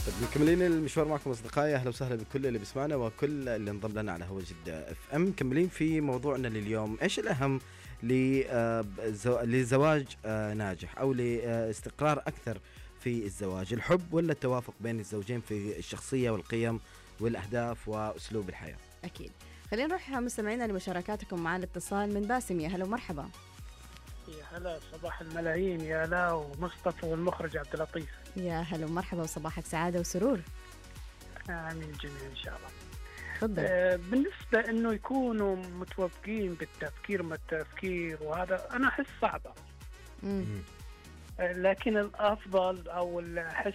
طيب مكملين المشوار معكم أصدقائي، أهلا وسهلا بكل اللي بيسمعنا وكل اللي انضم لنا على هوا جدة FM. مكملين في موضوعنا لليوم، إيش الأهم لزواج ناجح أو لاستقرار أكثر في الزواج، الحب ولا التوافق بين الزوجين في الشخصية والقيم والأهداف وأسلوب الحياة؟ أكيد. خلينا نروح مستمعينا لمشاركاتكم معنا. الاتصال من باسم، يا هلا ومرحبا. يا هلا، صباح الملايين، يا هلا، ومصطفى والمخرج عبد اللطيف. يا هلا ومرحبا وصباحك سعادة وسرور. آمين الجميع إن شاء الله. تفضل. بالنسبة إنه يكونوا متوافقين بالتفكير ما التفكير، وهذا أنا أحس صعبة. لكن الأفضل أو أحس